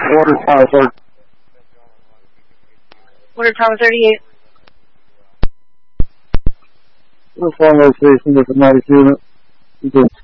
Water Tower 38. Water Tower 38. We're following station with the 92 unit. You can